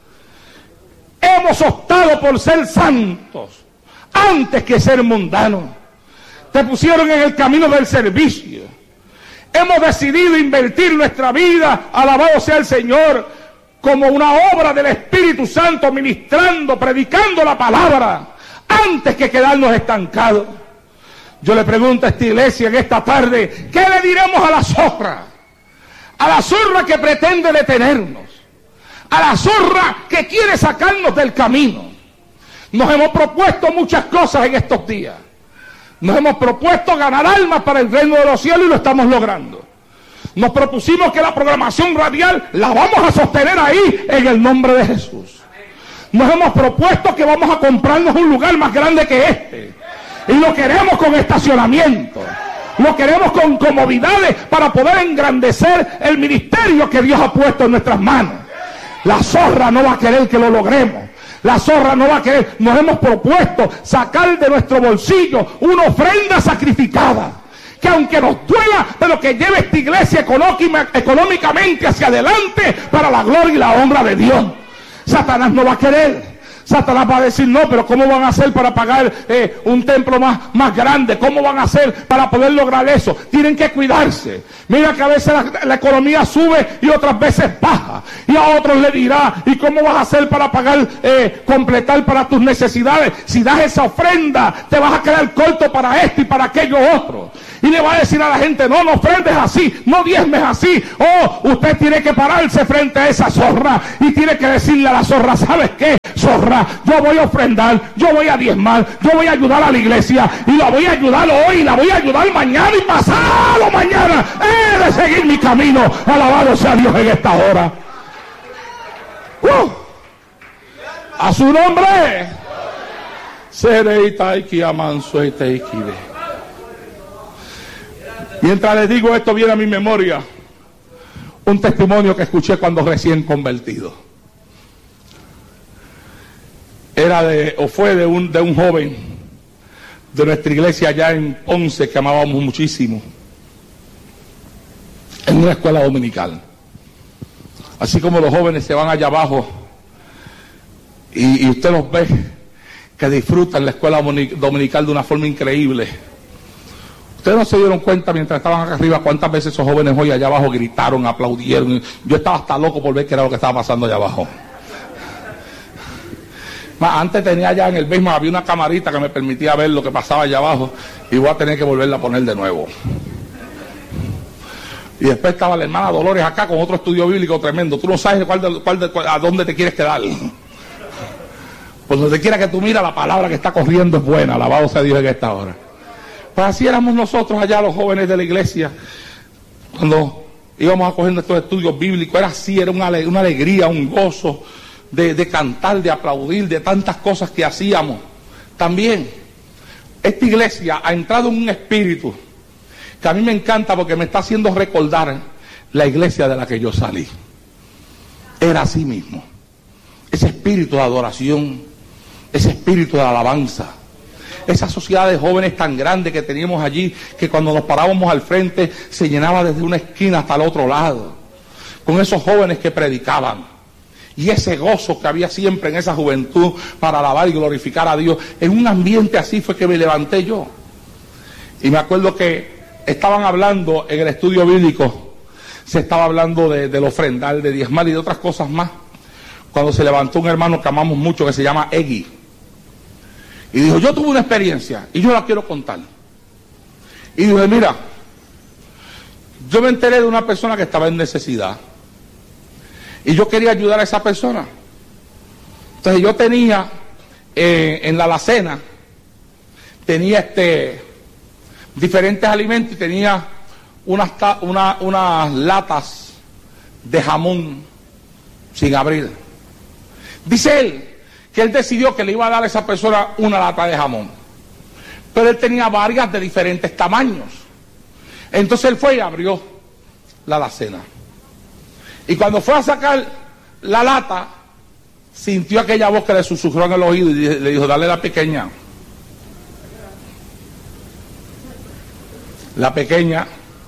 Hemos optado por ser santos antes que ser mundanos. Te pusieron en el camino del servicio. Hemos decidido invertir nuestra vida, alabado sea el Señor, como una obra del Espíritu Santo, ministrando, predicando la palabra, antes que quedarnos estancados. Yo le pregunto a esta iglesia en esta tarde, ¿qué le diremos a la zorra? A la zorra que pretende detenernos, a la zorra que quiere sacarnos del camino. Nos hemos propuesto muchas cosas en estos días. Nos hemos propuesto ganar almas para el reino de los cielos y lo estamos logrando. Nos propusimos que la programación radial la vamos a sostener ahí en el nombre de Jesús. Nos hemos propuesto que vamos a comprarnos un lugar más grande que este. Y lo queremos con estacionamiento. Lo queremos con comodidades para poder engrandecer el ministerio que Dios ha puesto en nuestras manos. La zorra no va a querer que lo logremos. La zorra no va a querer. Nos hemos propuesto sacar de nuestro bolsillo una ofrenda sacrificada, que aunque nos duela, pero que lleve esta iglesia económicamente hacia adelante para la gloria y la honra de Dios. Satanás no va a querer. Satanás va a decir, no, pero ¿cómo van a hacer para pagar un templo más grande? ¿Cómo van a hacer para poder lograr eso? Tienen que cuidarse. Mira que a veces la economía sube y otras veces baja. Y a otros le dirá, ¿y cómo vas a hacer para pagar, completar para tus necesidades? Si das esa ofrenda, te vas a quedar corto para esto y para aquello otro. Y le va a decir a la gente, no ofrendes así, no diezmes así. Usted tiene que pararse frente a esa zorra y tiene que decirle a la zorra, ¿sabes qué? Zorra, yo voy a ofrendar, yo voy a diezmar, yo voy a ayudar a la iglesia y la voy a ayudar hoy, la voy a ayudar mañana y pasado mañana. He de seguir mi camino. Alabado sea Dios en esta hora. A su nombre. Mientras les digo esto, viene a mi memoria un testimonio que escuché cuando recién convertido. Fue de un joven de nuestra iglesia allá en Ponce, que amábamos muchísimo, en una escuela dominical. Así como los jóvenes se van allá abajo y usted los ve que disfrutan la escuela dominical de una forma increíble. Ustedes no se dieron cuenta mientras estaban acá arriba cuántas veces esos jóvenes hoy allá abajo gritaron, aplaudieron. Yo estaba hasta loco por ver qué era lo que estaba pasando allá abajo. Antes tenía allá en el basement, había una camarita que me permitía ver lo que pasaba allá abajo, y voy a tener que volverla a poner de nuevo. Y después estaba la hermana Dolores acá con otro estudio bíblico tremendo. Tú no sabes a dónde te quieres quedar. Pues donde quiera que tú miras, la palabra que está corriendo es buena. Alabado sea Dios en esta hora. Pues así éramos nosotros allá, los jóvenes de la iglesia, cuando íbamos a coger nuestros estudios bíblicos. Era así, era una alegría, un gozo de cantar, de aplaudir, de tantas cosas que hacíamos. También esta iglesia ha entrado en un espíritu que a mí me encanta, porque me está haciendo recordar la iglesia de la que yo salí. Era así mismo, ese espíritu de adoración, ese espíritu de alabanza, esa sociedad de jóvenes tan grande que teníamos allí, que cuando nos parábamos al frente se llenaba desde una esquina hasta el otro lado, con esos jóvenes que predicaban. Y ese gozo que había siempre en esa juventud para alabar y glorificar a Dios. En un ambiente así fue que me levanté yo. Y me acuerdo que estaban hablando en el estudio bíblico, se estaba hablando del ofrendar, de diezmar y de otras cosas más, cuando se levantó un hermano que amamos mucho, que se llama Egui, y dijo, yo tuve una experiencia y yo la quiero contar. Y dije, mira, yo me enteré de una persona que estaba en necesidad y yo quería ayudar a esa persona. Entonces yo tenía en la alacena, tenía diferentes alimentos, y tenía unas latas de jamón sin abrir. Dice él que él decidió que le iba a dar a esa persona una lata de jamón, pero él tenía varias de diferentes tamaños. Entonces él fue y abrió la alacena, y cuando fue a sacar la lata, sintió aquella voz que le susurró en el oído y le dijo, dale la pequeña. La pequeña,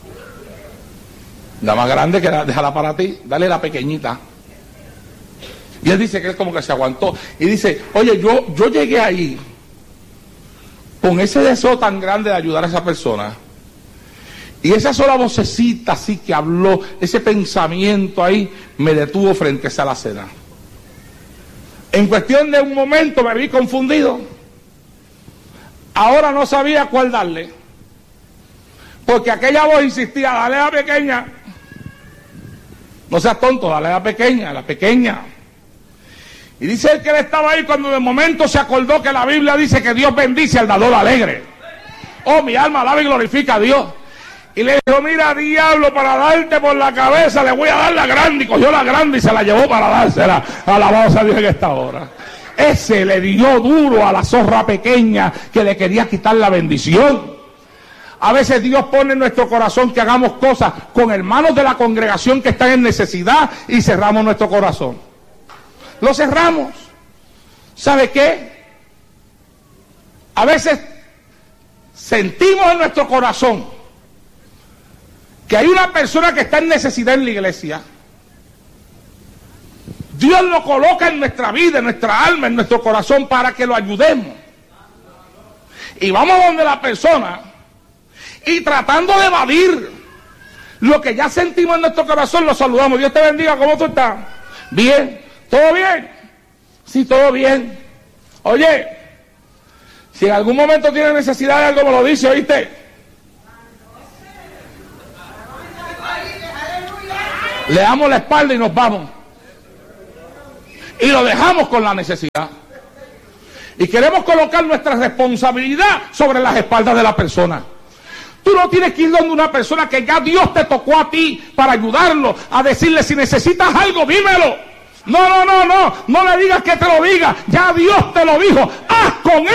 la más grande, que déjala para ti, dale la pequeñita. Y él dice que él como que se aguantó y dice, oye, yo llegué ahí con ese deseo tan grande de ayudar a esa persona, y esa sola vocecita así que habló, ese pensamiento ahí me detuvo frente a esa alacena. En cuestión de un momento me vi confundido. Ahora no sabía cuál darle, porque aquella voz insistía, dale a la pequeña. No seas tonto, dale a la pequeña, la pequeña. Y dice él que él estaba ahí cuando de momento se acordó que la Biblia dice que Dios bendice al dador alegre. Oh, mi alma alaba y glorifica a Dios. Y le dijo, mira, diablo, para darte por la cabeza le voy a dar la grande. Y cogió la grande y se la llevó para dársela. Alabado sea Dios en esta hora. ese le dio duro a la zorra pequeña que le quería quitar la bendición. A veces Dios pone en nuestro corazón que hagamos cosas con hermanos de la congregación que están en necesidad y cerramos nuestro corazón. Lo cerramos. ¿Sabe qué? A veces sentimos en nuestro corazón que hay una persona que está en necesidad en la iglesia. Dios lo coloca en nuestra vida, en nuestra alma, en nuestro corazón para que lo ayudemos. Y vamos donde la persona y tratando de evadir lo que ya sentimos en nuestro corazón, lo saludamos. Dios te bendiga, ¿cómo tú estás? Bien, ¿todo bien? Sí, todo bien. Oye, si en algún momento tiene necesidad de algo, me lo dice, ¿oíste? Le damos la espalda y nos vamos. Y lo dejamos con la necesidad. Y queremos colocar nuestra responsabilidad sobre las espaldas de la persona. Tú no tienes que ir donde una persona que ya Dios te tocó a ti para ayudarlo, a decirle si necesitas algo, dímelo. No le digas que te lo diga, ya Dios te lo dijo. Haz con él